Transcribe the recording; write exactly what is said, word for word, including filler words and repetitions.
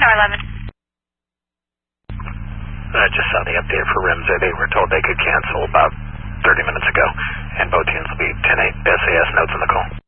Tower eleven. I just saw the update for R I M S. They were told they could cancel about thirty minutes ago, and both teams will be ten eight S A S notes on the call.